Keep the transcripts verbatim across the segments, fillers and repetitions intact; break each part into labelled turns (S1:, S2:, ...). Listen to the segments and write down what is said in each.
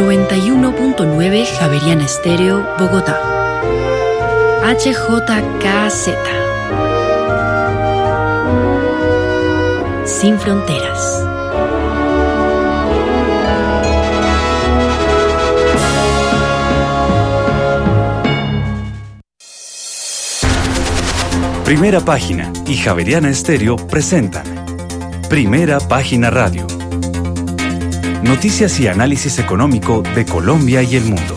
S1: noventa y uno punto nueve Javeriana Estéreo, Bogotá. H J K Z. Sin fronteras.
S2: Primera Página y Javeriana Estéreo presentan Primera Página Radio. Noticias y análisis económico de Colombia y el mundo.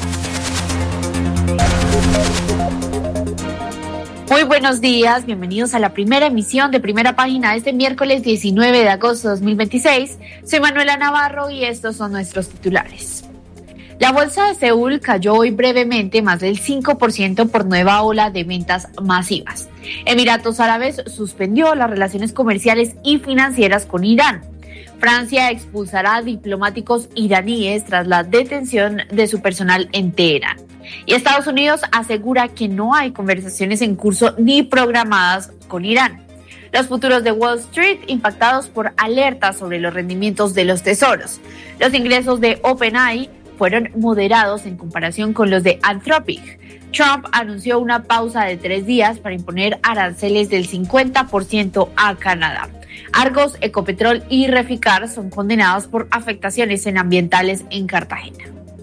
S3: Muy buenos días, bienvenidos a la primera emisión de Primera Página este miércoles diecinueve de agosto de dos mil veintiséis. Soy Manuela Navarro y estos son nuestros titulares. La bolsa de Seúl cayó hoy brevemente más del cinco por ciento por nueva ola de ventas masivas. Emiratos Árabes suspendió las relaciones comerciales y financieras con Irán. Francia expulsará a diplomáticos iraníes tras la detención de su personal en Teherán. Y Estados Unidos asegura que no hay conversaciones en curso ni programadas con Irán. Los futuros de Wall Street impactados por alertas sobre los rendimientos de los tesoros. Los ingresos de OpenAI fueron moderados en comparación con los de Anthropic. Trump anunció una pausa de tres días para imponer aranceles del cincuenta por ciento a Canadá. Argos, Ecopetrol y Reficar son condenados por afectaciones en ambientales en Cartagena.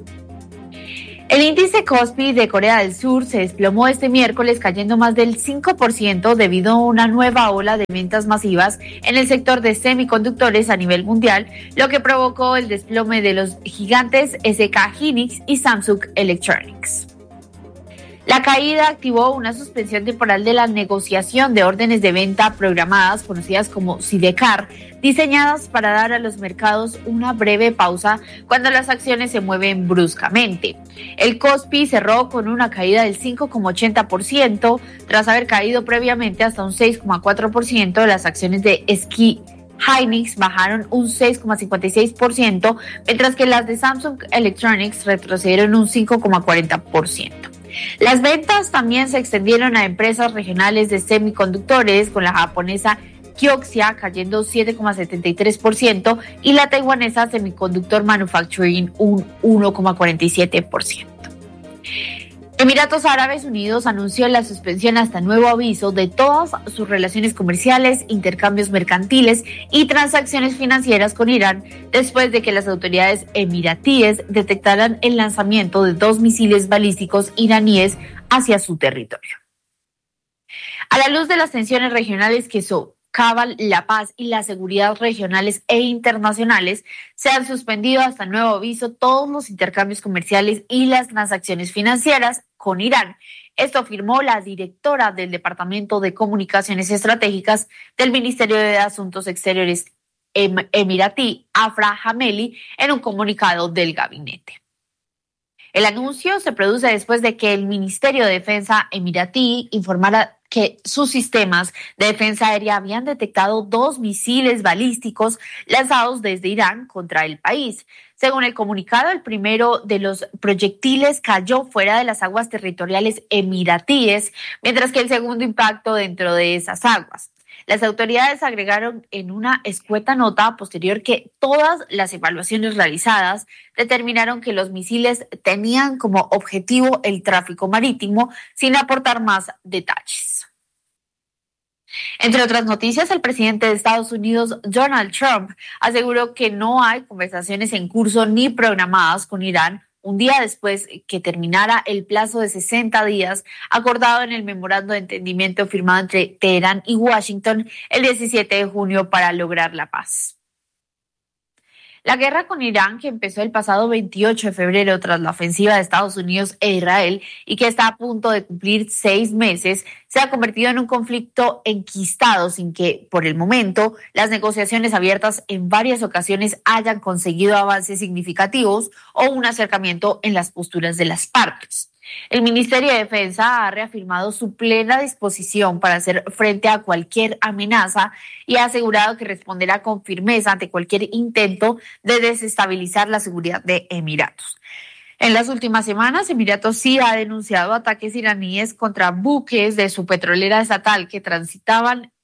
S3: El índice Kospi de Corea del Sur se desplomó este miércoles cayendo más del cinco por ciento debido a una nueva ola de ventas masivas en el sector de semiconductores a nivel mundial, lo que provocó el desplome de los gigantes S K Hynix y Samsung Electronics. La caída activó una suspensión temporal de la negociación de órdenes de venta programadas, conocidas como Sidecar, diseñadas para dar a los mercados una breve pausa cuando las acciones se mueven bruscamente. El Kospi cerró con una caída del cinco coma ochenta por ciento, tras haber caído previamente hasta un seis coma cuatro por ciento. Las acciones de S K Hynix bajaron un seis coma cincuenta y seis por ciento, mientras que las de Samsung Electronics retrocedieron un cinco coma cuarenta por ciento. Las ventas también se extendieron a empresas regionales de semiconductores, con la japonesa Kioxia cayendo siete coma setenta y tres por ciento y la taiwanesa Semiconductor Manufacturing un uno coma cuarenta y siete por ciento. Emiratos Árabes Unidos anunció la suspensión hasta nuevo aviso de todas sus relaciones comerciales, intercambios mercantiles y transacciones financieras con Irán después de que las autoridades emiratíes detectaran el lanzamiento de dos misiles balísticos iraníes hacia su territorio. A la luz de las tensiones regionales que socavan la paz y la seguridad regionales e internacionales, se han suspendido hasta nuevo aviso todos los intercambios comerciales y las transacciones financieras con Irán. Esto afirmó la directora del Departamento de Comunicaciones Estratégicas del Ministerio de Asuntos Exteriores em- emiratí, Afra Hameli, en un comunicado del gabinete. El anuncio se produce después de que el Ministerio de Defensa emiratí informara que sus sistemas de defensa aérea habían detectado dos misiles balísticos lanzados desde Irán contra el país. Según el comunicado, el primero de los proyectiles cayó fuera de las aguas territoriales emiratíes, mientras que el segundo impactó dentro de esas aguas. Las autoridades agregaron en una escueta nota posterior que todas las evaluaciones realizadas determinaron que los misiles tenían como objetivo el tráfico marítimo, sin aportar más detalles. Entre otras noticias, el presidente de Estados Unidos, Donald Trump, aseguró que no hay conversaciones en curso ni programadas con Irán un día después que terminara el plazo de sesenta días acordado en el memorando de entendimiento firmado entre Teherán y Washington el diecisiete de junio para lograr la paz. La guerra con Irán, que empezó el pasado veintiocho de febrero tras la ofensiva de Estados Unidos e Israel y que está a punto de cumplir seis meses, se ha convertido en un conflicto enquistado sin que, por el momento, las negociaciones abiertas en varias ocasiones hayan conseguido avances significativos o un acercamiento en las posturas de las partes. El Ministerio de Defensa ha reafirmado su plena disposición para hacer frente a cualquier amenaza y ha asegurado que responderá con firmeza ante cualquier intento de desestabilizar la seguridad de Emiratos. En las últimas semanas, Emiratos sí ha denunciado ataques iraníes contra buques de su petrolera estatal que transitaban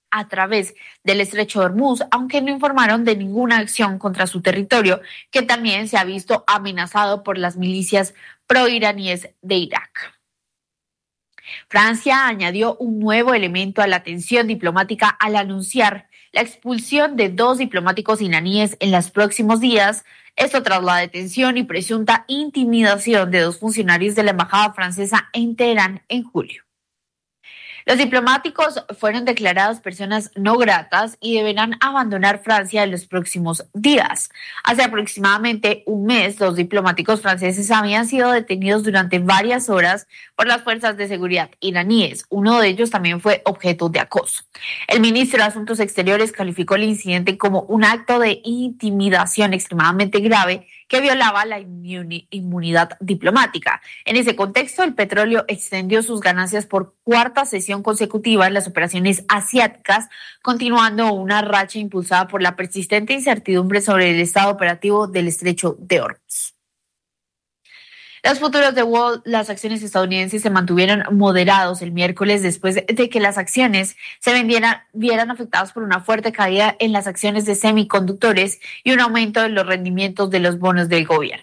S3: a través del estrecho de Hormuz, aunque no informaron de ninguna acción contra su territorio, que también se ha visto amenazado por las milicias proiraníes de Irak. Francia añadió un nuevo elemento a la tensión diplomática al anunciar la expulsión de dos diplomáticos iraníes en los próximos días, esto tras la detención y presunta intimidación de dos funcionarios de la embajada francesa en Teherán en julio. Los diplomáticos fueron declarados personas no gratas y deberán abandonar Francia en los próximos días. Hace aproximadamente un mes, los diplomáticos franceses habían sido detenidos durante varias horas por las fuerzas de seguridad iraníes. Uno de ellos también fue objeto de acoso. El ministro de Asuntos Exteriores calificó el incidente como un acto de intimidación extremadamente grave que violaba la inmunidad diplomática. En ese contexto, el petróleo extendió sus ganancias por cuarta sesión consecutiva en las operaciones asiáticas, continuando una racha impulsada por la persistente incertidumbre sobre el estado operativo del estrecho de Hormuz. Los futuros de Wall, las acciones estadounidenses se mantuvieron moderados el miércoles después de que las acciones se vendieran, vieran afectadas por una fuerte caída en las acciones de semiconductores y un aumento en los rendimientos de los bonos del gobierno.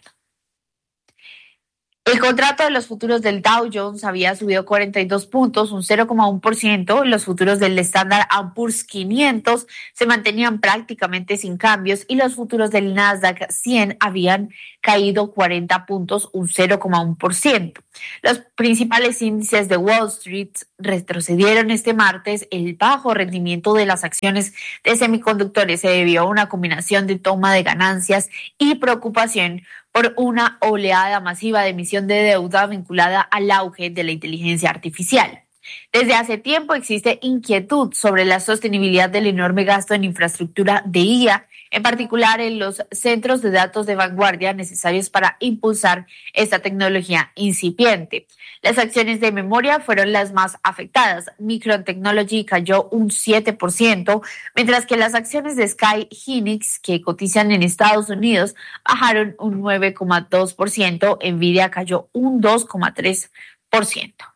S3: El contrato de los futuros del Dow Jones había subido cuarenta y dos puntos, un cero coma uno por ciento. Los futuros del Standard and Poor's quinientos se mantenían prácticamente sin cambios y los futuros del Nasdaq cien habían caído cuarenta puntos, un cero coma uno por ciento. Los principales índices de Wall Street retrocedieron este martes. El bajo rendimiento de las acciones de semiconductores se debió a una combinación de toma de ganancias y preocupación por una oleada masiva de emisión de deuda vinculada al auge de la inteligencia artificial. Desde hace tiempo existe inquietud sobre la sostenibilidad del enorme gasto en infraestructura de I A, en particular en los centros de datos de vanguardia necesarios para impulsar esta tecnología incipiente. Las acciones de memoria fueron las más afectadas. Micron Technology cayó un siete por ciento, mientras que las acciones de Sky Hynix, que cotizan en Estados Unidos, bajaron un nueve coma dos por ciento. Nvidia cayó un dos coma tres por ciento.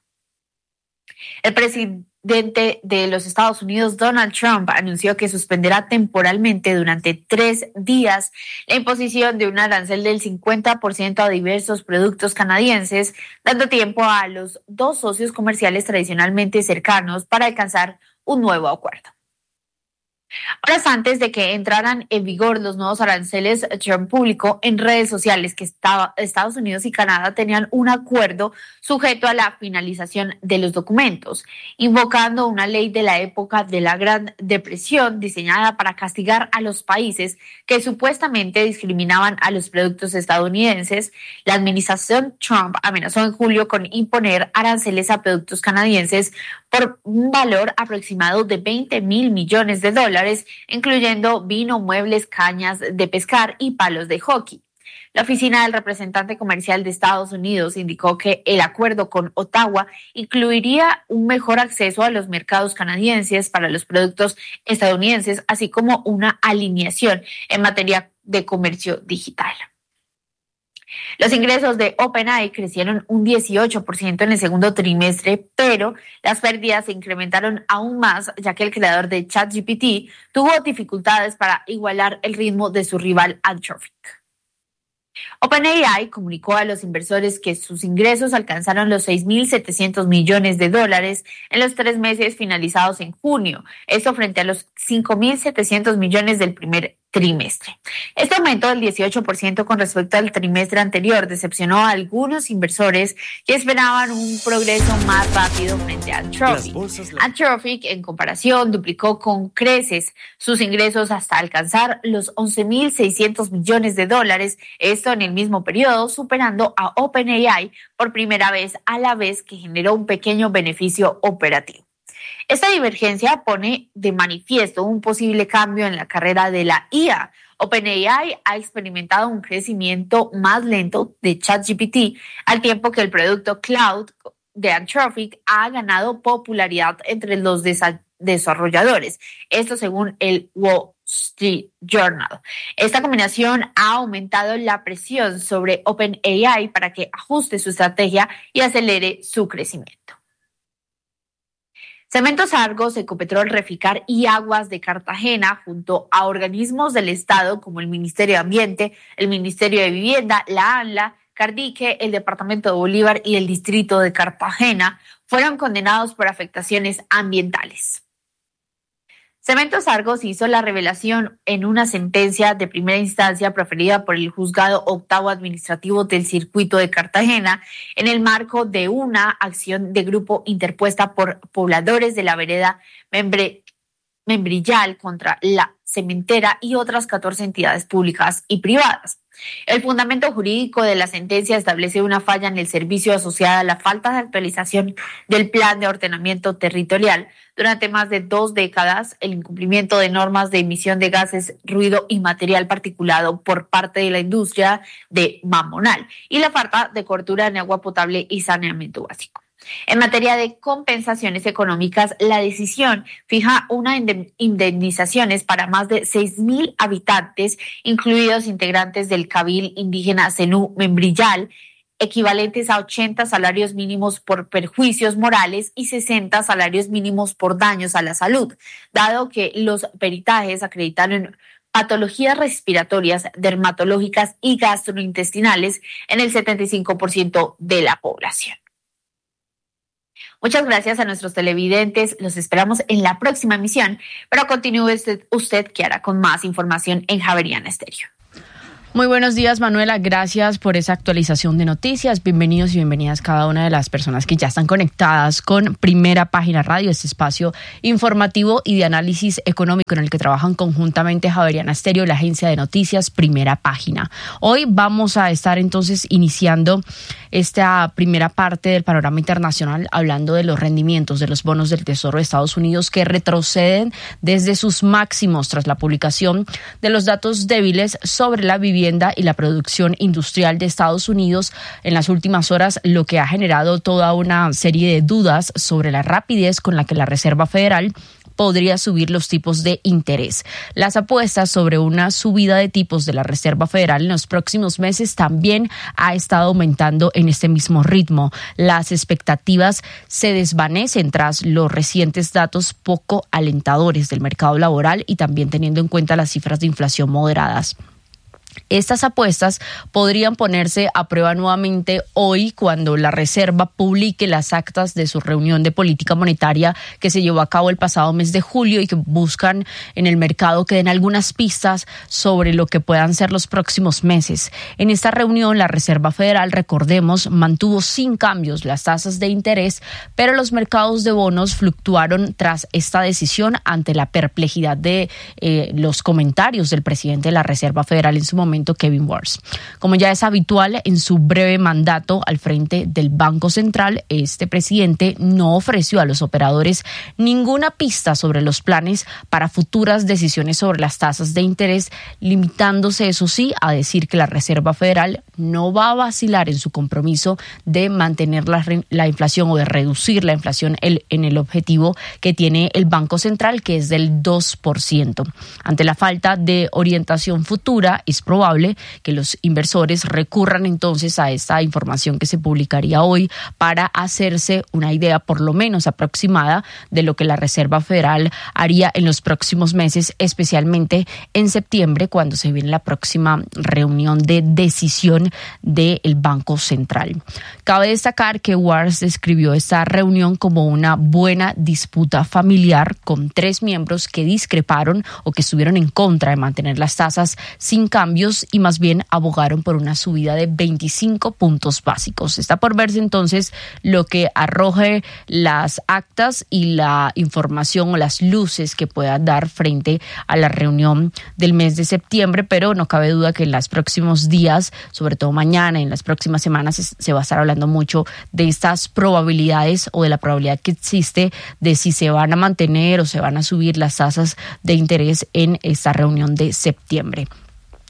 S3: El presidente de los Estados Unidos, Donald Trump, anunció que suspenderá temporalmente durante tres días la imposición de un arancel del cincuenta por ciento a diversos productos canadienses, dando tiempo a los dos socios comerciales tradicionalmente cercanos para alcanzar un nuevo acuerdo. Horas antes de que entraran en vigor los nuevos aranceles, Trump publicó en redes sociales que estaba, Estados Unidos y Canadá tenían un acuerdo sujeto a la finalización de los documentos, invocando una ley de la época de la Gran Depresión diseñada para castigar a los países que supuestamente discriminaban a los productos estadounidenses. La administración Trump amenazó en julio con imponer aranceles a productos canadienses por un valor aproximado de veinte mil millones de dólares, incluyendo vino, muebles, cañas de pescar y palos de hockey. La oficina del representante comercial de Estados Unidos indicó que el acuerdo con Ottawa incluiría un mejor acceso a los mercados canadienses para los productos estadounidenses, así como una alineación en materia de comercio digital. Los ingresos de OpenAI crecieron un dieciocho por ciento en el segundo trimestre, pero las pérdidas se incrementaron aún más, ya que el creador de ChatGPT tuvo dificultades para igualar el ritmo de su rival Anthropic. OpenAI comunicó a los inversores que sus ingresos alcanzaron los seis mil setecientos millones de dólares en los tres meses finalizados en junio, esto frente a los cinco mil setecientos millones del primer trimestre. Este aumento del dieciocho por ciento con respecto al trimestre anterior decepcionó a algunos inversores que esperaban un progreso más rápido frente a Anthropic. Anthropic, en comparación, duplicó con creces sus ingresos hasta alcanzar los once mil seiscientos millones de dólares, esto en el mismo periodo, superando a OpenAI por primera vez, a la vez que generó un pequeño beneficio operativo. Esta divergencia pone de manifiesto un posible cambio en la carrera de la I A. OpenAI ha experimentado un crecimiento más lento de ChatGPT, al tiempo que el producto cloud de Anthropic ha ganado popularidad entre los desa- desarrolladores. Esto según el Wall Street Journal. Esta combinación ha aumentado la presión sobre OpenAI para que ajuste su estrategia y acelere su crecimiento. Cementos Argos, Ecopetrol, Reficar y Aguas de Cartagena, junto a organismos del Estado como el Ministerio de Ambiente, el Ministerio de Vivienda, la ANLA, Cardique, el Departamento de Bolívar y el Distrito de Cartagena, fueron condenados por afectaciones ambientales. Cementos Argos hizo la revelación en una sentencia de primera instancia proferida por el Juzgado Octavo Administrativo del Circuito de Cartagena en el marco de una acción de grupo interpuesta por pobladores de la vereda Membre, Membrillal contra la cementera y otras catorce entidades públicas y privadas. El fundamento jurídico de la sentencia establece una falla en el servicio asociada a la falta de actualización del plan de ordenamiento territorial durante más de dos décadas, el incumplimiento de normas de emisión de gases, ruido y material particulado por parte de la industria de Mamonal y la falta de cobertura en agua potable y saneamiento básico. En materia de compensaciones económicas, la decisión fija unas indemnizaciones para más de seis mil habitantes, incluidos integrantes del Cabil indígena Zenú Membrillal, equivalentes a ochenta salarios mínimos por perjuicios morales y sesenta salarios mínimos por daños a la salud, dado que los peritajes acreditaron patologías respiratorias, dermatológicas y gastrointestinales en el setenta y cinco por ciento de la población. Muchas gracias a nuestros televidentes. Los esperamos en la próxima emisión, pero continúe usted, usted que hará con más información en Javeriana Estéreo.
S4: Muy buenos días, Manuela. Gracias por esa actualización de noticias. Bienvenidos y bienvenidas cada una de las personas que ya están conectadas con Primera Página Radio, este espacio informativo y de análisis económico en el que trabajan conjuntamente Javeriana Estéreo y la agencia de noticias Primera Página. Hoy vamos a estar entonces iniciando esta primera parte del panorama internacional hablando de los rendimientos de los bonos del Tesoro de Estados Unidos que retroceden desde sus máximos tras la publicación de los datos débiles sobre la vivienda y la producción industrial de Estados Unidos en las últimas horas, lo que ha generado toda una serie de dudas sobre la rapidez con la que la Reserva Federal podría subir los tipos de interés. Las apuestas sobre una subida de tipos de la Reserva Federal en los próximos meses también ha estado aumentando en este mismo ritmo. Las expectativas se desvanecen tras los recientes datos poco alentadores del mercado laboral y también teniendo en cuenta las cifras de inflación moderadas. Estas apuestas podrían ponerse a prueba nuevamente hoy cuando la Reserva publique las actas de su reunión de política monetaria que se llevó a cabo el pasado mes de julio y que buscan en el mercado que den algunas pistas sobre lo que puedan ser los próximos meses. En esta reunión, la Reserva Federal, recordemos, mantuvo sin cambios las tasas de interés, pero los mercados de bonos fluctuaron tras esta decisión ante la perplejidad de eh, los comentarios del presidente de la Reserva Federal en su momento, Kevin Warsh. Como ya es habitual en su breve mandato al frente del Banco Central, este presidente no ofreció a los operadores ninguna pista sobre los planes para futuras decisiones sobre las tasas de interés, limitándose, eso sí, a decir que la Reserva Federal no va a vacilar en su compromiso de mantener la, la inflación o de reducir la inflación el, en el objetivo que tiene el Banco Central, que es del dos por ciento. Ante la falta de orientación futura, es probable que los inversores recurran entonces a esta información que se publicaría hoy para hacerse una idea por lo menos aproximada de lo que la Reserva Federal haría en los próximos meses, especialmente en septiembre, cuando se viene la próxima reunión de decisión del Banco Central. Cabe destacar que Warsh describió esta reunión como una buena disputa familiar con tres miembros que discreparon o que estuvieron en contra de mantener las tasas sin cambios y más bien abogaron por una subida de veinticinco puntos básicos. Está por verse entonces lo que arroje las actas y la información o las luces que pueda dar frente a la reunión del mes de septiembre, pero no cabe duda que en los próximos días, sobre todo mañana, en las próximas semanas, se va a estar hablando mucho de estas probabilidades o de la probabilidad que existe de si se van a mantener o se van a subir las tasas de interés en esta reunión de septiembre.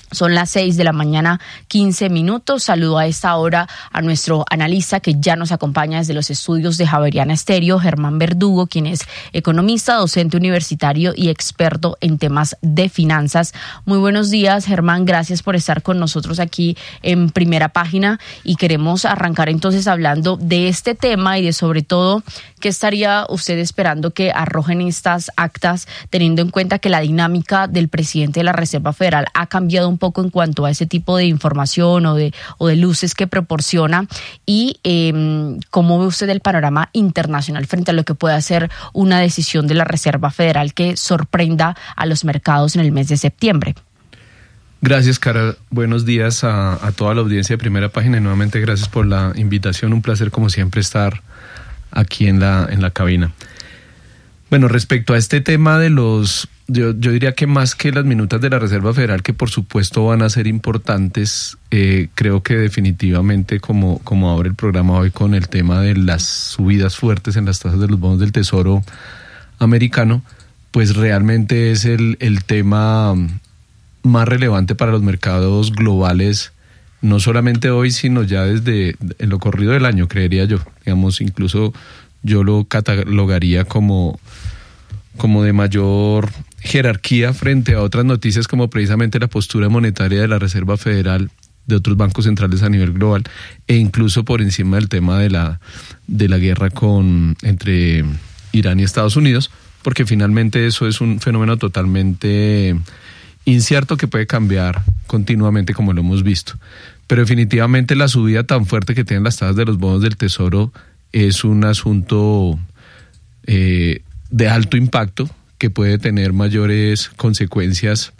S4: Son las seis de la mañana, quince minutos. Saludo a esta hora a nuestro analista que ya nos acompaña desde los estudios de Javeriana Estéreo, Germán Verdugo, quien es economista, docente universitario y experto en temas de finanzas. Muy buenos días, Germán. Gracias por estar con nosotros aquí en Primera Página. Y queremos arrancar entonces hablando de este tema y de sobre todo qué estaría usted esperando que arrojen estas actas, teniendo en cuenta que la dinámica del presidente de la Reserva Federal ha cambiado un poco en cuanto a ese tipo de información o de, o de luces que proporciona y eh, cómo ve usted el panorama internacional frente a lo que puede hacer una decisión de la Reserva Federal que sorprenda a los mercados en el mes de septiembre.
S5: Gracias, Cara. Buenos días a, a toda la audiencia de Primera Página y nuevamente gracias por la invitación. Un placer como siempre estar aquí en la, en la cabina. Bueno, respecto a este tema de los, yo, yo diría que más que las minutas de la Reserva Federal, que por supuesto van a ser importantes, eh, creo que definitivamente como, como abre el programa hoy con el tema de las subidas fuertes en las tasas de los bonos del Tesoro americano, pues realmente es el, el tema más relevante para los mercados globales, no solamente hoy, sino ya desde en lo corrido del año, creería yo. Digamos, incluso yo lo catalogaría como, como de mayor jerarquía frente a otras noticias como precisamente la postura monetaria de la Reserva Federal, de otros bancos centrales a nivel global e incluso por encima del tema de la, de la guerra con, entre Irán y Estados Unidos, porque finalmente eso es un fenómeno totalmente incierto que puede cambiar continuamente como lo hemos visto. Pero definitivamente la subida tan fuerte que tienen las tasas de los bonos del Tesoro es un asunto eh, de alto impacto que puede tener mayores consecuencias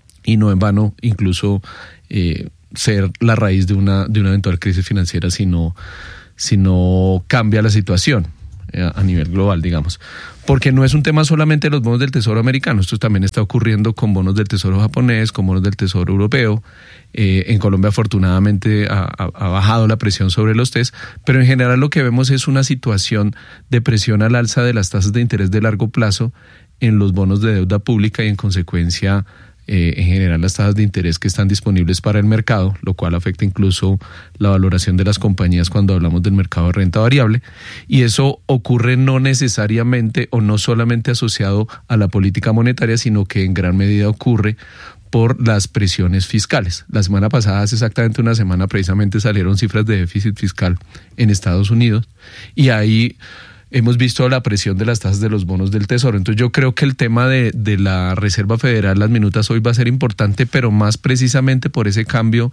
S5: y no en vano incluso eh, ser la raíz de una, de una eventual crisis financiera si no, si no cambia la situación eh, a nivel global, digamos. Porque no es un tema solamente de los bonos del Tesoro americano, esto también está ocurriendo con bonos del Tesoro japonés, con bonos del Tesoro europeo. Eh, en Colombia afortunadamente ha, ha, ha bajado la presión sobre los test, pero en general lo que vemos es una situación de presión al alza de las tasas de interés de largo plazo en los bonos de deuda pública y en consecuencia eh, en general las tasas de interés que están disponibles para el mercado, lo cual afecta incluso la valoración de las compañías cuando hablamos del mercado de renta variable, y eso ocurre no necesariamente o no solamente asociado a la política monetaria, sino que en gran medida ocurre por las presiones fiscales. La semana pasada, hace exactamente una semana, precisamente salieron cifras de déficit fiscal en Estados Unidos y ahí hemos visto la presión de las tasas de los bonos del Tesoro. Entonces yo creo que el tema de, de la Reserva Federal, las minutas hoy va a ser importante, pero más precisamente por ese cambio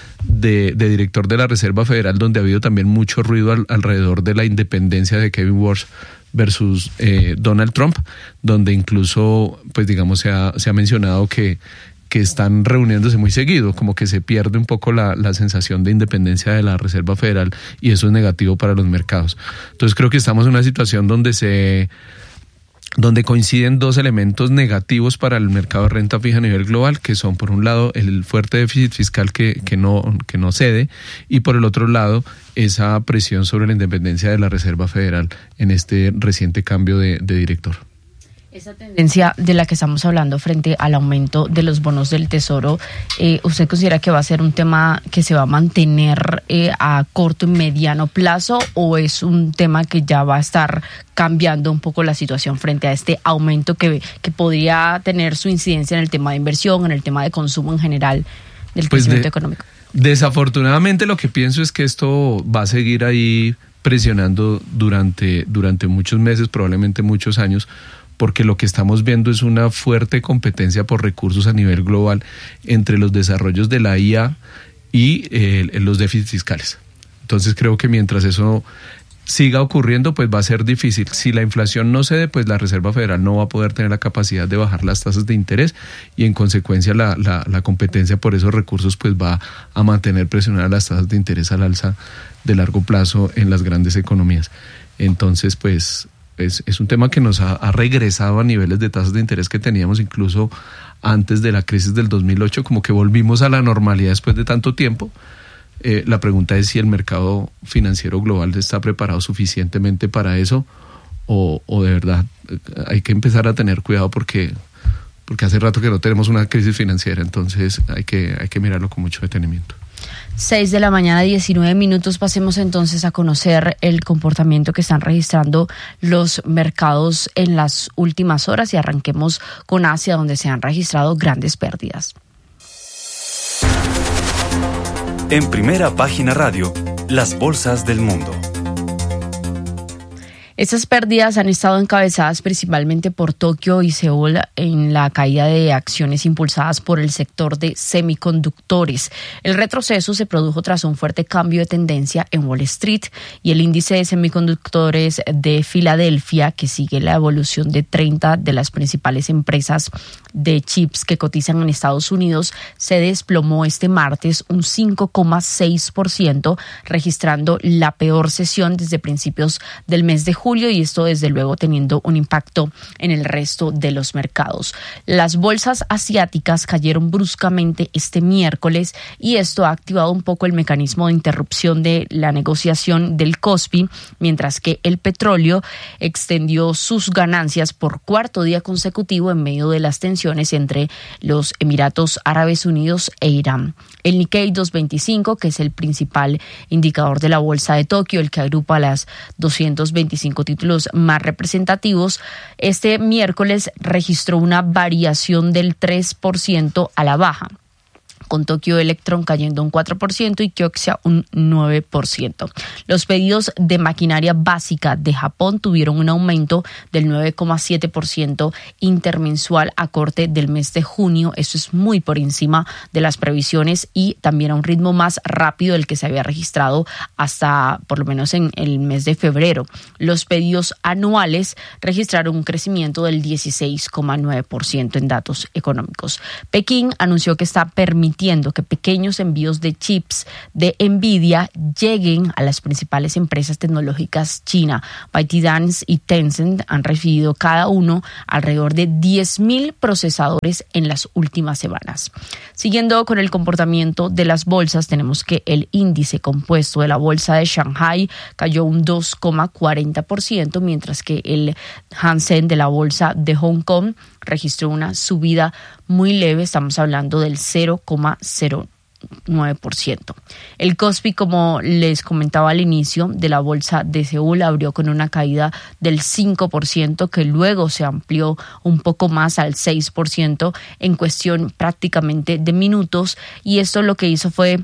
S5: de, de director de la Reserva Federal, donde ha habido también mucho ruido al, alrededor de la independencia de Kevin Warsh versus eh, Donald Trump, donde incluso, pues digamos, se ha, se ha mencionado que que están reuniéndose muy seguido, como que se pierde un poco la, la sensación de independencia de la Reserva Federal y eso es negativo para los mercados. Entonces creo que estamos en una situación donde se donde coinciden dos elementos negativos para el mercado de renta fija a nivel global, que son por un lado el fuerte déficit fiscal que, que, no, que no cede y por el otro lado esa presión sobre la independencia de la Reserva Federal en este reciente cambio de, de director.
S4: Esa tendencia de la que estamos hablando frente al aumento de los bonos del Tesoro, eh, ¿usted considera que va a ser un tema que se va a mantener eh, a corto y mediano plazo o es un tema que ya va a estar cambiando un poco la situación frente a este aumento que, que podría tener su incidencia en el tema de inversión, en el tema de consumo en general del
S5: pues
S4: crecimiento
S5: de,
S4: económico?
S5: Desafortunadamente lo que pienso es que esto va a seguir ahí presionando durante, durante muchos meses, probablemente muchos años, porque lo que estamos viendo es una fuerte competencia por recursos a nivel global entre los desarrollos de la I A y eh, los déficits fiscales. Entonces creo que mientras eso siga ocurriendo, pues va a ser difícil. Si la inflación no cede, pues la Reserva Federal no va a poder tener la capacidad de bajar las tasas de interés y en consecuencia la, la, la competencia por esos recursos pues va a mantener presionadas las tasas de interés al alza de largo plazo en las grandes economías. Entonces pues Es, es un tema que nos ha, ha regresado a niveles de tasas de interés que teníamos incluso antes de la crisis del dos mil ocho, como que volvimos a la normalidad después de tanto tiempo. Eh, la pregunta es si el mercado financiero global está preparado suficientemente para eso o, o de verdad hay que empezar a tener cuidado porque porque hace rato que no tenemos una crisis financiera, entonces hay que, hay que mirarlo con mucho detenimiento.
S4: seis de la mañana, diecinueve minutos. Pasemos entonces a conocer el comportamiento que están registrando los mercados en las últimas horas y arranquemos con Asia, donde se han registrado grandes pérdidas.
S2: En Primera Página Radio, las bolsas del mundo.
S4: Estas pérdidas han estado encabezadas principalmente por Tokio y Seúl en la caída de acciones impulsadas por el sector de semiconductores. El retroceso se produjo tras un fuerte cambio de tendencia en Wall Street y el índice de semiconductores de Filadelfia, que sigue la evolución de treinta de las principales empresas de chips que cotizan en Estados Unidos, se desplomó este martes un cinco coma seis por ciento, registrando la peor sesión desde principios del mes de julio. julio y esto desde luego teniendo un impacto en el resto de los mercados. Las bolsas asiáticas cayeron bruscamente este miércoles y esto ha activado un poco el mecanismo de interrupción de la negociación del Kospi, mientras que el petróleo extendió sus ganancias por cuarto día consecutivo en medio de las tensiones entre los Emiratos Árabes Unidos e Irán. El Nikkei doscientos veinticinco, que es el principal indicador de la bolsa de Tokio, el que agrupa las doscientos veinticinco títulos más representativos, este miércoles registró una variación del tres por ciento a la baja, con Tokyo Electron cayendo un cuatro por ciento y Kioxia un nueve por ciento. Los pedidos de maquinaria básica de Japón tuvieron un aumento del nueve coma siete por ciento intermensual a corte del mes de junio. Eso es muy por encima de las previsiones y también a un ritmo más rápido del que se había registrado hasta por lo menos en el mes de febrero. Los pedidos anuales registraron un crecimiento del dieciséis coma nueve por ciento en datos económicos. Pekín anunció que está permitiendo que pequeños envíos de chips de Nvidia lleguen a las principales empresas tecnológicas China. ByteDance y Tencent han recibido cada uno alrededor de diez mil procesadores en las últimas semanas. Siguiendo con el comportamiento de las bolsas, tenemos que el índice compuesto de la bolsa de Shanghai cayó un dos coma cuarenta por ciento, mientras que el Hang Seng de la bolsa de Hong Kong registró una subida muy leve, estamos hablando del cero coma cero nueve por ciento. El Kospi, como les comentaba al inicio, de la bolsa de Seúl abrió con una caída del cinco por ciento que luego se amplió un poco más al seis por ciento en cuestión prácticamente de minutos, y esto lo que hizo fue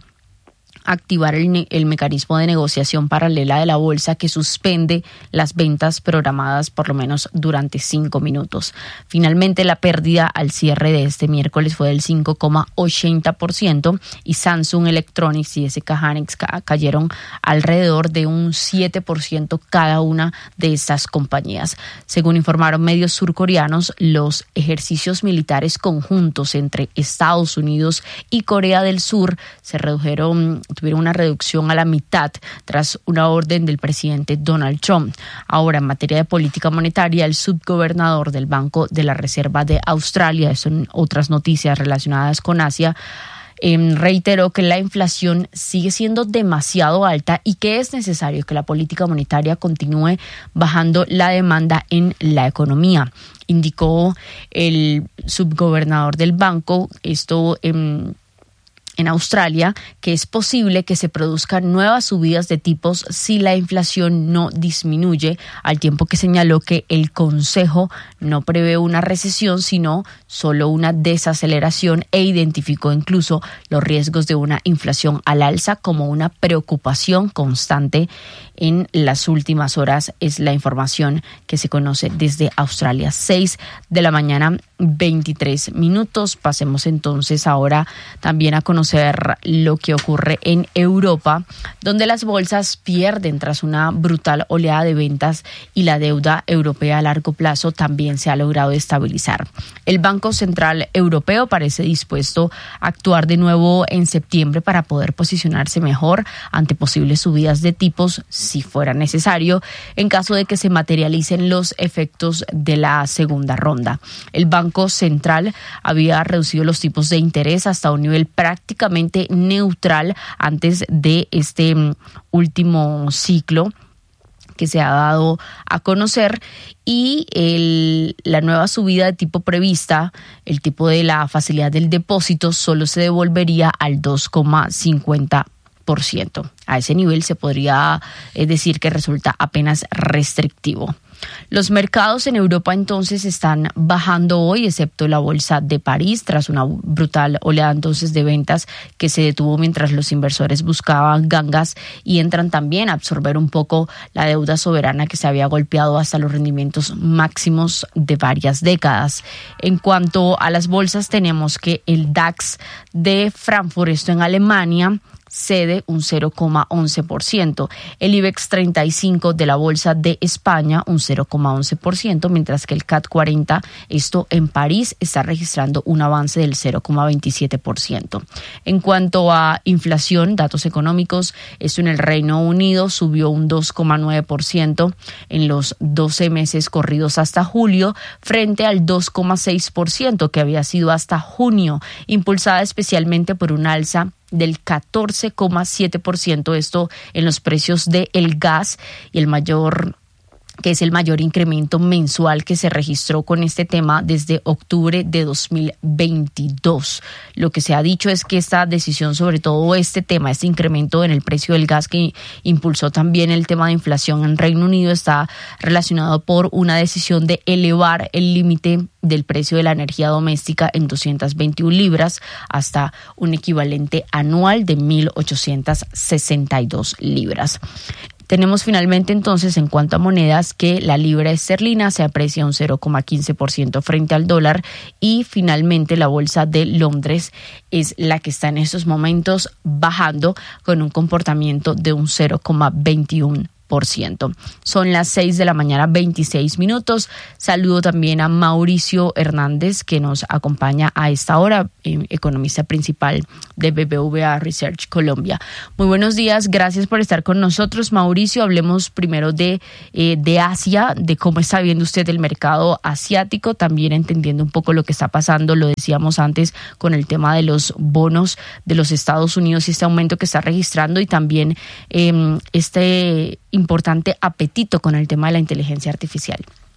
S4: activar el, el mecanismo de negociación paralela de la bolsa que suspende las ventas programadas por lo menos durante cinco minutos. Finalmente, la pérdida al cierre de este miércoles fue del cinco coma ochenta por ciento y Samsung Electronics y S K Hynix cayeron alrededor de un siete por ciento cada una de estas compañías. Según informaron medios surcoreanos, los ejercicios militares conjuntos entre Estados Unidos y Corea del Sur se redujeron tuvieron una reducción a la mitad tras una orden del presidente Donald Trump. Ahora, en materia de política monetaria, el subgobernador del Banco de la Reserva de Australia, son otras noticias relacionadas con Asia, eh, reiteró que la inflación sigue siendo demasiado alta y que es necesario que la política monetaria continúe bajando la demanda en la economía. Indicó el subgobernador del banco, esto en... en Australia, que es posible que se produzcan nuevas subidas de tipos si la inflación no disminuye, al tiempo que señaló que el Consejo no prevé una recesión, sino solo una desaceleración, e identificó incluso los riesgos de una inflación al alza como una preocupación constante en las últimas horas. Es la información que se conoce desde Australia. seis de la mañana, veintitrés minutos. Pasemos entonces ahora también a conocer lo que ocurre en Europa, donde las bolsas pierden tras una brutal oleada de ventas y la deuda europea a largo plazo también se ha logrado estabilizar. El Banco Central Europeo parece dispuesto a actuar de nuevo en septiembre para poder posicionarse mejor ante posibles subidas de tipos si fuera necesario, en caso de que se materialicen los efectos de la segunda ronda. El Banco Central había reducido los tipos de interés hasta un nivel prácticamente neutral antes de este último ciclo, que se ha dado a conocer, y el, la nueva subida de tipo prevista, el tipo de la facilidad del depósito, solo se devolvería al dos coma cincuenta por ciento. A ese nivel se podría eh, decir que resulta apenas restrictivo. Los mercados en Europa entonces están bajando hoy, excepto la bolsa de París, tras una brutal oleada entonces de ventas que se detuvo mientras los inversores buscaban gangas y entran también a absorber un poco la deuda soberana que se había golpeado hasta los rendimientos máximos de varias décadas. En cuanto a las bolsas, tenemos que el DAX de Frankfurt, esto en Alemania, cede un cero coma once por ciento. El IBEX treinta y cinco de la Bolsa de España un cero coma once por ciento, mientras que el C A C cuarenta, esto en París, está registrando un avance del cero coma veintisiete por ciento. En cuanto a inflación, datos económicos, esto en el Reino Unido subió un dos coma nueve por ciento en los doce meses corridos hasta julio, frente al dos coma seis por ciento que había sido hasta junio, impulsada especialmente por un alza del catorce coma siete por ciento, esto en los precios del gas, y el mayor que es el mayor incremento mensual que se registró con este tema desde octubre de dos mil veintidós. Lo que se ha dicho es que esta decisión, sobre todo este tema, este incremento en el precio del gas que impulsó también el tema de inflación en Reino Unido, está relacionado por una decisión de elevar el límite del precio de la energía doméstica en doscientas veintiuna libras hasta un equivalente anual de mil ochocientas sesenta y dos libras. Tenemos finalmente entonces, en cuanto a monedas, que la libra esterlina se aprecia un cero coma quince por ciento frente al dólar, y finalmente la bolsa de Londres es la que está en estos momentos bajando con un comportamiento de un cero coma veintiuno por ciento. Son las seis de la mañana, veintiséis minutos. Saludo también a Mauricio Hernández, que nos acompaña a esta hora, eh, economista principal de B B V A Research Colombia. Muy buenos días, gracias por estar con nosotros, Mauricio. Hablemos primero de, eh, de Asia, de cómo está viendo usted el mercado asiático, también entendiendo un poco lo que está pasando, lo decíamos antes, con el tema de los bonos de los Estados Unidos y este aumento que está registrando, y también eh, este importante apetito con el tema de la inteligencia artificial.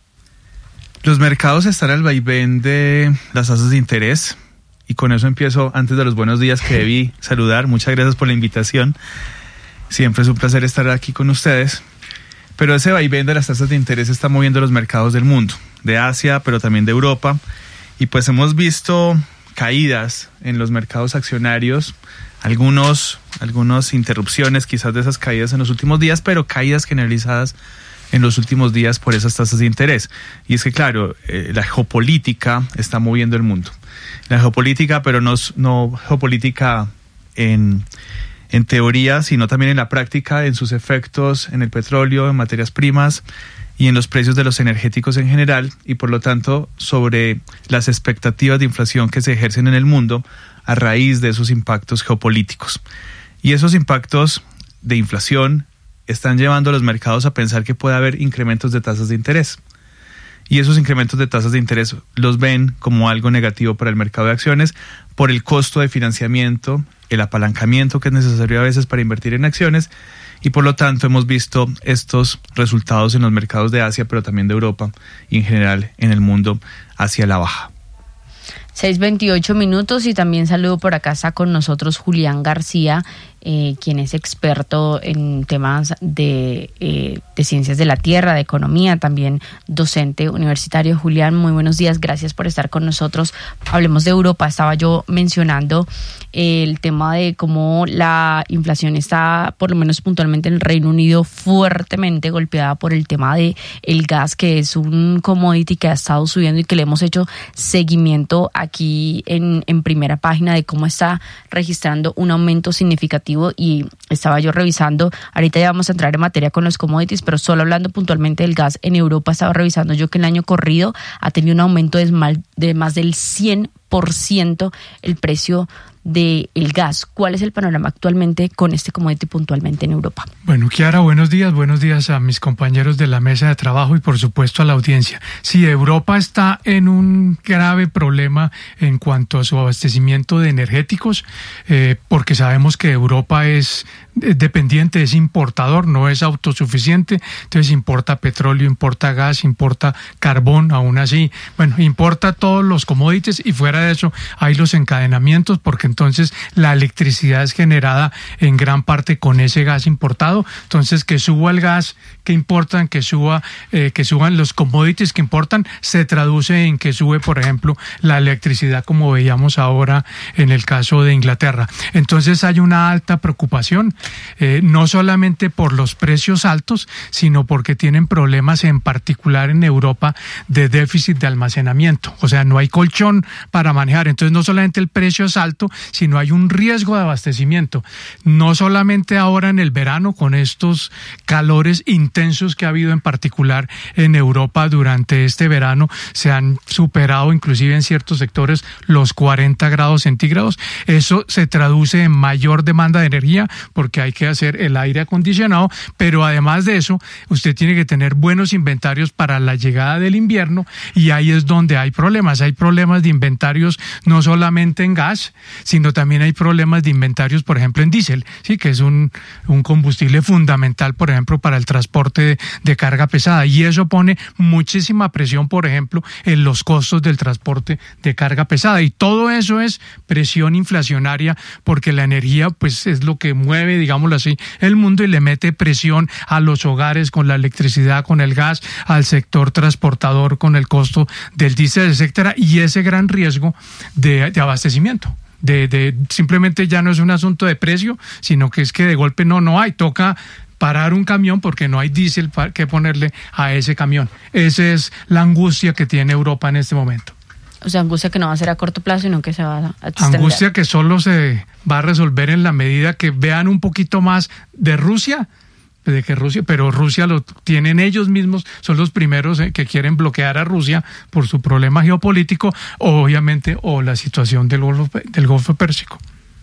S6: Los mercados están al vaivén de las tasas de interés, y con eso empiezo antes de los buenos días que debí saludar. Muchas gracias por la invitación. Siempre es un placer estar aquí con ustedes. Pero ese vaivén de las tasas de interés está moviendo los mercados del mundo, de Asia, pero también de Europa. Y pues hemos visto caídas en los mercados accionarios, algunos, algunas interrupciones quizás de esas caídas en los últimos días, pero caídas generalizadas en los últimos días por esas tasas de interés. Y es que, claro, eh, la geopolítica está moviendo el mundo. La geopolítica, pero no, no geopolítica en, en teoría, sino también en la práctica, en sus efectos en el petróleo, en materias primas y en los precios de los energéticos en general, y por lo tanto sobre las expectativas de inflación que se ejercen en el mundo a raíz de esos impactos geopolíticos. Y esos impactos de inflación están llevando a los mercados a pensar que puede haber incrementos de tasas de interés. Y esos incrementos de tasas de interés los ven como algo negativo para el mercado de acciones por el costo de financiamiento, el apalancamiento que es necesario a veces para invertir en acciones, y por lo tanto hemos visto estos resultados en los mercados de Asia, pero también de Europa y en general en el mundo hacia la baja.
S4: seis veintiocho minutos, y también saludo por acá, está con nosotros Julián García, eh, quien es experto en temas de, eh, de ciencias de la tierra, de economía, también docente universitario. Julián, muy buenos días, gracias por estar con nosotros. Hablemos de Europa. Estaba yo mencionando el tema de cómo la inflación está, por lo menos puntualmente en el Reino Unido, fuertemente golpeada por el tema de el gas, que es un commodity que ha estado subiendo y que le hemos hecho seguimiento aquí en, en primera página de cómo está registrando un aumento significativo. Y estaba yo revisando, ahorita ya vamos a entrar en materia con los commodities, pero solo hablando puntualmente del gas en Europa, estaba revisando yo que el año corrido ha tenido un aumento de más, de más del cien por ciento el precio del gas. ¿Cuál es el panorama actualmente con este commodity puntualmente en Europa?
S7: Bueno, Kiara, buenos días, buenos días a mis compañeros de la mesa de trabajo y por supuesto a la audiencia. Sí, Europa está en un grave problema en cuanto a su abastecimiento de energéticos, eh, porque sabemos que Europa es dependiente, es importador, no es autosuficiente, entonces importa petróleo, importa gas, importa carbón, aún así, bueno, importa todos los commodities y fuera de eso hay los encadenamientos porque entonces la electricidad es generada en gran parte con ese gas importado, entonces que suba el gas que importan, que suba, eh, que suban los commodities que importan, se traduce en que sube, por ejemplo, la electricidad como veíamos ahora en el caso de Inglaterra. Entonces hay una alta preocupación, eh, no solamente por los precios altos, sino porque tienen problemas en particular en Europa de déficit de almacenamiento, o sea, no hay colchón para manejar, entonces no solamente el precio es alto, sino hay un riesgo de abastecimiento, no solamente ahora en el verano con estos calores intensos que ha habido en particular en Europa durante este verano, se han superado inclusive en ciertos sectores los cuarenta grados centígrados, eso se traduce en mayor demanda de energía porque hay que hacer el aire acondicionado, pero además de eso, usted tiene que tener buenos inventarios para la llegada del invierno y ahí es donde hay problemas, hay problemas de inventarios no solamente en gas, sino también hay problemas de inventarios, por ejemplo, en diésel, sí, que es un, un combustible fundamental, por ejemplo, para el transporte de, de carga pesada y eso pone muchísima presión, por ejemplo, en los costos del transporte de carga pesada y todo eso es presión inflacionaria porque la energía pues es lo que mueve, digámoslo así, el mundo y le mete presión a los hogares con la electricidad, con el gas, al sector transportador con el costo del diésel, etcétera, y ese gran riesgo de, de abastecimiento. De, de simplemente ya no es un asunto de precio, sino que es que de golpe no, no hay, toca parar un camión porque no hay diésel que ponerle a ese camión. Esa es la angustia que tiene Europa en este momento.
S4: O sea, angustia que no va a ser a corto plazo, sino que se va a extender.
S7: Angustia que solo se va a resolver en la medida que vean un poquito más de Rusia, de que Rusia, pero Rusia lo tienen ellos mismos, son los primeros que quieren bloquear a Rusia por su problema geopolítico, obviamente, o la situación del Golfo, del Golfo Pérsico.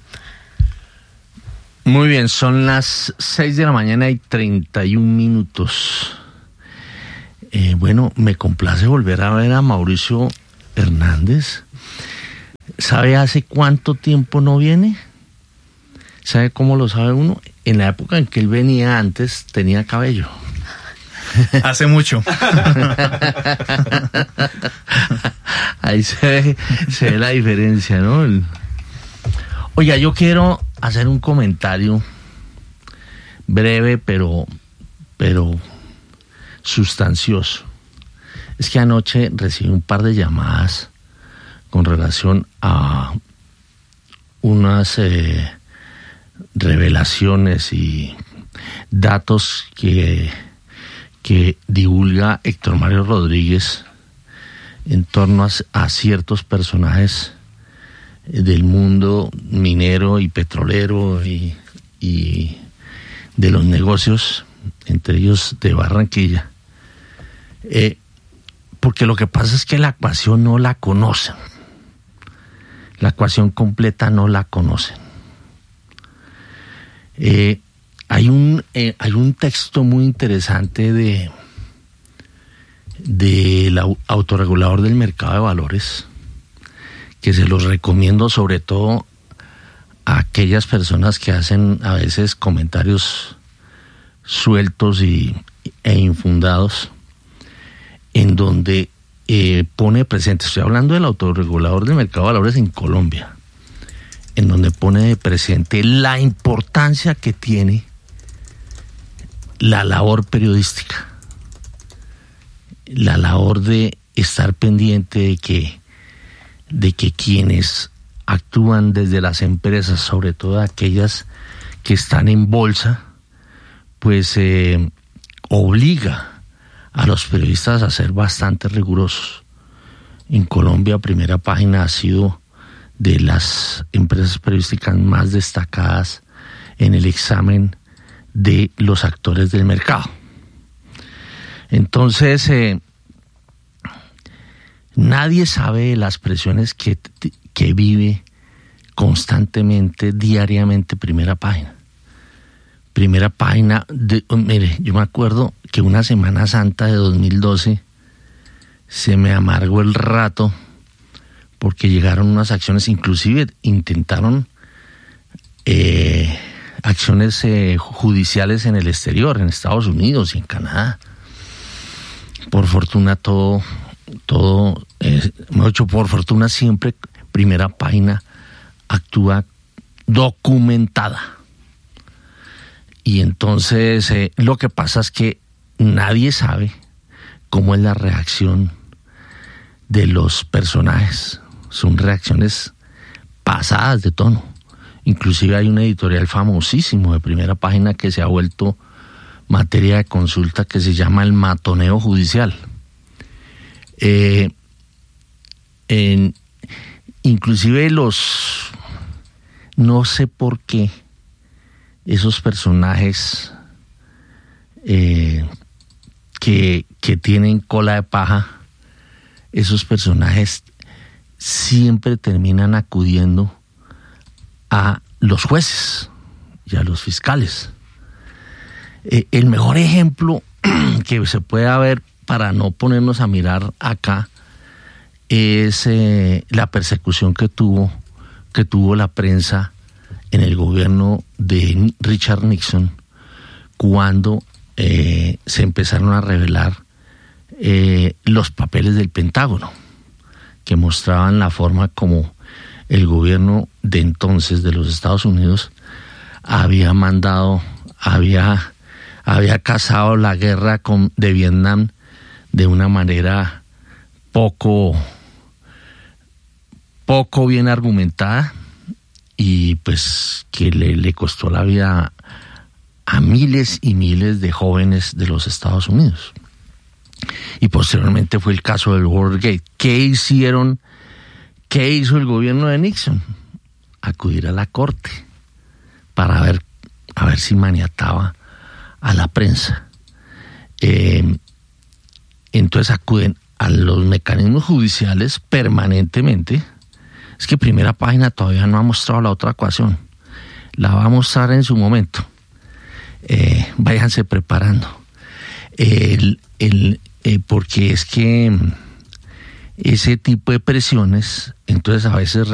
S8: Muy bien, son las seis de la mañana y treinta y un minutos. Eh, bueno, me complace volver a ver a Mauricio Hernández. ¿Sabe hace cuánto tiempo no viene? ¿Sabe cómo lo sabe uno? En la época en que él venía antes tenía cabello.
S6: Hace mucho.
S8: Ahí se ve, se ve la diferencia, ¿no? El... Oiga, yo quiero hacer un comentario breve, pero, pero sustancioso. Es que anoche recibí un par de llamadas con relación a unas eh, revelaciones y datos que, que divulga Héctor Mario Rodríguez en torno a, a ciertos personajes del mundo minero y petrolero y, y de los negocios, entre ellos de Barranquilla. Eh, porque lo que pasa es que la ecuación no la conocen. La ecuación completa no la conocen. Eh, hay un eh, hay un texto muy interesante de del autorregulador del mercado de valores que se los recomiendo sobre todo a aquellas personas que hacen a veces comentarios sueltos y, e infundados, en donde eh, pone presente, estoy hablando del autorregulador del mercado de valores en Colombia, en donde pone de presente la importancia que tiene la labor periodística, la labor de estar pendiente de que de que quienes actúan desde las empresas, sobre todo aquellas que están en bolsa, pues eh, obliga a los periodistas a ser bastante rigurosos. En Colombia, Primera Página ha sido de las empresas periodísticas más destacadas en el examen de los actores del mercado. Entonces, eh, nadie sabe las presiones que, que vive constantemente, diariamente Primera Página. Primera Página, de, mire, yo me acuerdo que una Semana Santa de dos mil doce se me amargó el rato porque llegaron unas acciones, inclusive intentaron eh, acciones eh, judiciales en el exterior, en Estados Unidos y en Canadá. Por fortuna todo, todo, eh, mejor dicho, por fortuna siempre Primera Página actúa documentada. Y entonces eh, lo que pasa es que nadie sabe cómo es la reacción de los personajes. Son reacciones pasadas de tono. Inclusive hay un editorial famosísimo de Primera Página que se ha vuelto materia de consulta, que se llama El Matoneo Judicial. Eh, en, inclusive los... No sé por qué esos personajes eh, que, que tienen cola de paja, esos personajes siempre terminan acudiendo a los jueces y a los fiscales. Eh, el mejor ejemplo que se puede ver, para no ponernos a mirar acá, es eh, la persecución que tuvo, que tuvo la prensa en el gobierno de Richard Nixon, cuando eh, se empezaron a revelar eh, los papeles del Pentágono, que mostraban la forma como el gobierno de entonces de los Estados Unidos había mandado, había, había casado la guerra con, de Vietnam de una manera poco, poco bien argumentada, y pues que le, le costó la vida a miles y miles de jóvenes de los Estados Unidos. Y posteriormente fue el caso del Watergate. ¿Qué hicieron? ¿Qué hizo el gobierno de Nixon? Acudir a la corte para ver, a ver si maniataba a la prensa. Eh, entonces acuden a los mecanismos judiciales permanentemente. Es que Primera Página todavía no ha mostrado la otra ecuación. La va a mostrar en su momento. Eh, váyanse preparando. El, el, eh, porque es que ese tipo de presiones, entonces a veces